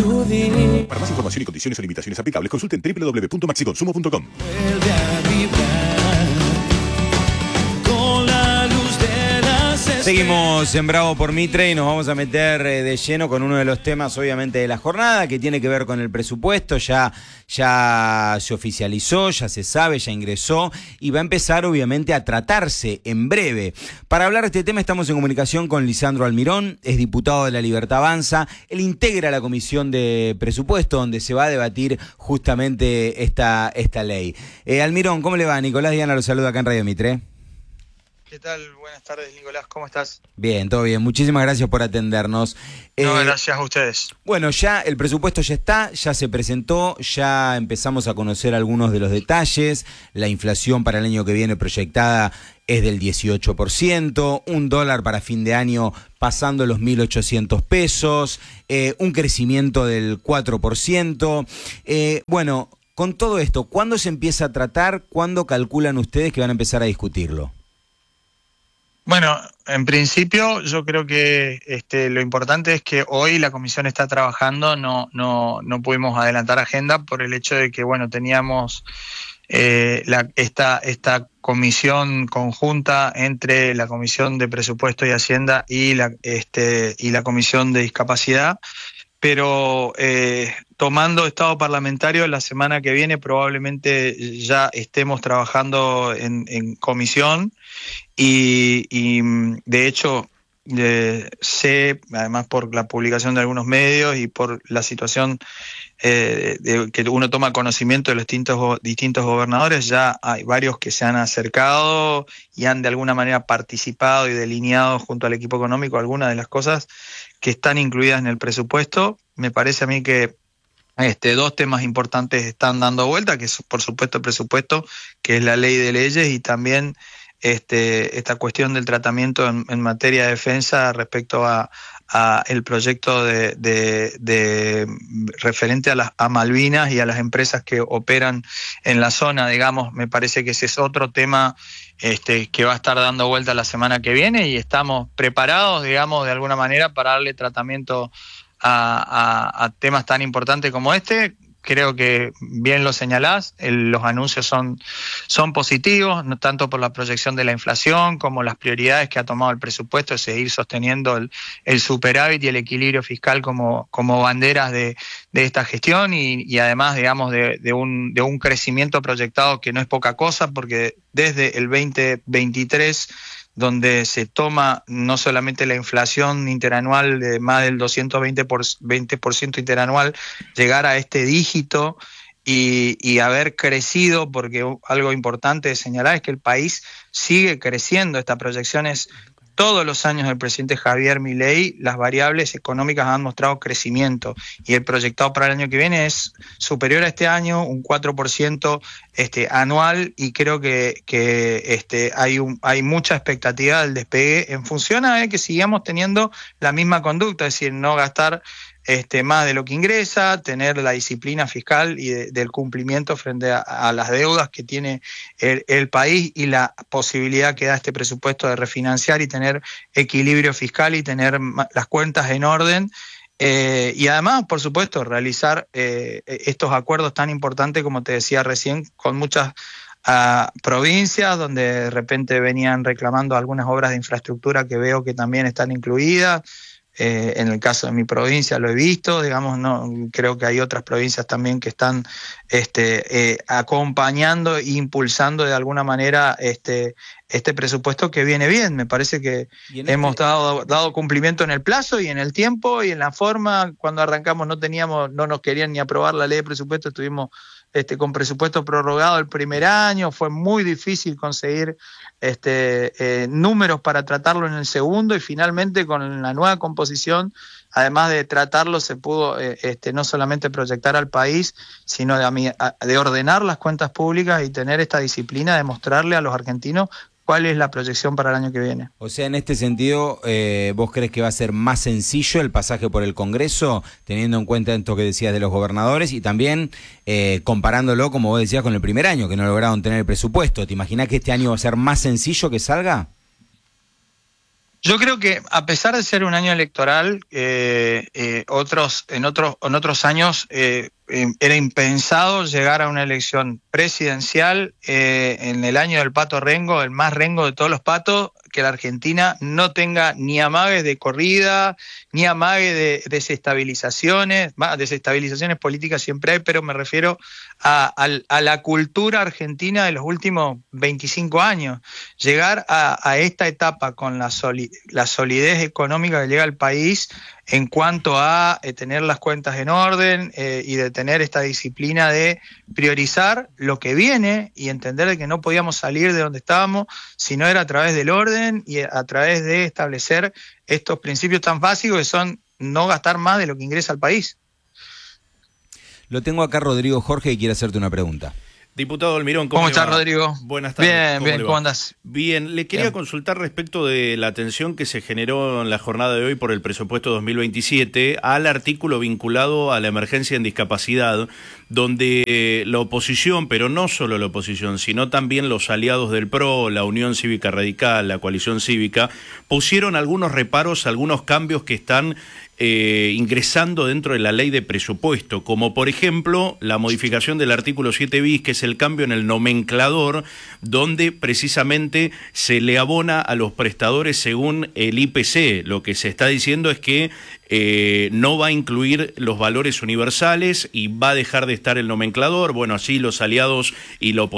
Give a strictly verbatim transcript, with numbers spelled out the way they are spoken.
tu día. Para más información y condiciones o limitaciones aplicables, consulten doble u doble u doble u punto maxiconsumo punto com. Vuelve a vibrar con la luz de las estrellas. Seguimos en Bravo por Mitre y nos vamos a meter eh, de lleno con uno de los temas, obviamente, de la jornada, que tiene que ver con el presupuesto. Ya, ya se oficializó, ya se sabe, ya ingresó y va a empezar, obviamente, a tratarse en breve. Para hablar de este tema estamos en comunicación con Lisandro Almirón, es diputado de La Libertad Avanza. Él integra la Comisión de Presupuesto, donde se va a debatir justamente esta, esta ley. Eh, Almirón, ¿cómo le va? Nicolás Diana lo saluda acá en Radio Mitre. ¿Qué tal? Buenas tardes, Nicolás. ¿Cómo estás? Bien, todo bien. Muchísimas gracias por atendernos. No, Eh, gracias a ustedes. Bueno, ya el presupuesto ya está, ya se presentó, ya empezamos a conocer algunos de los detalles. La inflación para el año que viene proyectada es del dieciocho por ciento, un dólar para fin de año pasando los mil ochocientos pesos, eh, un crecimiento del cuatro por ciento. Eh, bueno, con todo esto, ¿cuándo se empieza a tratar? ¿Cuándo calculan ustedes que van a empezar a discutirlo? Bueno, en principio yo creo que este, lo importante es que hoy la comisión está trabajando, no, no, no pudimos adelantar agenda por el hecho de que, bueno, teníamos eh, la, esta, esta comisión conjunta entre la Comisión de Presupuesto y Hacienda y la, este, y la Comisión de Discapacidad, pero eh, tomando estado parlamentario la semana que viene probablemente ya estemos trabajando en, en comisión. Y, y de hecho eh, sé, además por la publicación de algunos medios y por la situación eh, de, que uno toma conocimiento de los distintos, distintos gobernadores, ya hay varios que se han acercado y han de alguna manera participado y delineado junto al equipo económico algunas de las cosas que están incluidas en el presupuesto. Me parece a mí que Este, dos temas importantes están dando vuelta, que es por supuesto el presupuesto, que es la ley de leyes, y también este, esta cuestión del tratamiento en, en materia de defensa respecto a, a el proyecto de, de, de referente a, las, a Malvinas y a las empresas que operan en la zona, digamos. Me parece que ese es otro tema este, que va a estar dando vuelta la semana que viene, y estamos preparados, digamos, de alguna manera para darle tratamiento A, a, a temas tan importantes como este. Creo que bien lo señalás, el, los anuncios son, son positivos, no tanto por la proyección de la inflación como las prioridades que ha tomado el presupuesto, es seguir sosteniendo el, el superávit y el equilibrio fiscal como, como banderas de, de esta gestión, y, y además, digamos, de, de, un, de un crecimiento proyectado que no es poca cosa, porque desde el veinte veintitrés, donde se toma no solamente la inflación interanual de más del doscientos veinte por ciento interanual, llegar a este dígito y, y haber crecido, porque algo importante de señalar es que el país sigue creciendo. Esta proyección es todos los años del presidente Javier Milei, las variables económicas han mostrado crecimiento, y el proyectado para el año que viene es superior a este año, un cuatro por ciento este, anual, y creo que, que este, hay, un, hay mucha expectativa del despegue en función a que sigamos teniendo la misma conducta, es decir, no gastar Este, más de lo que ingresa, tener la disciplina fiscal y de, del cumplimiento frente a, a las deudas que tiene el, el país, y la posibilidad que da este presupuesto de refinanciar y tener equilibrio fiscal y tener las cuentas en orden. Eh, y además, por supuesto, realizar eh, estos acuerdos tan importantes, como te decía recién, con muchas a provincias donde de repente venían reclamando algunas obras de infraestructura que veo que también están incluidas. Eh, en el caso de mi provincia lo he visto, digamos, no creo que hay otras provincias también que están este, eh, acompañando e impulsando de alguna manera este, este presupuesto que viene bien. Me parece que hemos este... dado, dado cumplimiento en el plazo y en el tiempo y en la forma. Cuando arrancamos no teníamos, no nos querían ni aprobar la ley de presupuesto, estuvimos este, con presupuesto prorrogado el primer año, fue muy difícil conseguir este, eh, números para tratarlo en el segundo, y finalmente con la nueva composición, además de tratarlo, se pudo eh, este, no solamente proyectar al país, sino de, de ordenar las cuentas públicas y tener esta disciplina de mostrarle a los argentinos cuál es la proyección para el año que viene. O sea, en este sentido, eh, ¿vos crees que va a ser más sencillo el pasaje por el Congreso, teniendo en cuenta esto que decías de los gobernadores, y también eh, comparándolo, como vos decías, con el primer año, que no lograron tener el presupuesto? ¿Te imaginás que este año va a ser más sencillo que salga? Yo creo que a pesar de ser un año electoral, eh, eh, otros, en, otros, en otros años eh, eh, era impensado llegar a una elección presidencial eh, en el año del Pato Rengo, el más rengo de todos los patos, que la Argentina no tenga ni amagues de corrida, ni amagues de desestabilizaciones, desestabilizaciones políticas siempre hay, pero me refiero a, a, a la cultura argentina de los últimos veinticinco años. Llegar a, a esta etapa con la, soli, la solidez económica que llega al país en cuanto a eh, tener las cuentas en orden eh, y de tener esta disciplina de priorizar lo que viene y entender de que no podíamos salir de donde estábamos si no era a través del orden y a través de establecer estos principios tan básicos que son no gastar más de lo que ingresa al país. Lo tengo acá Rodrigo Jorge que quiere hacerte una pregunta. Diputado Almirón, ¿cómo, ¿Cómo le estás, va? Rodrigo? Buenas tardes. Bien, ¿Cómo bien, le va? ¿cómo andás? Bien, le quería Bien. consultar respecto de la tensión que se generó en la jornada de hoy por el presupuesto dos mil veintisiete al artículo vinculado a la emergencia en discapacidad, donde la oposición, pero no solo la oposición, sino también los aliados del P R O, la Unión Cívica Radical, la Coalición Cívica, pusieron algunos reparos, algunos cambios que están Eh, ingresando dentro de la ley de presupuesto, como por ejemplo la modificación del artículo siete bis, que es el cambio en el nomenclador, donde precisamente se le abona a los prestadores según el I P C. Lo que se está diciendo es que eh, no va a incluir los valores universales y va a dejar de estar el nomenclador. Bueno, así los aliados y la oposición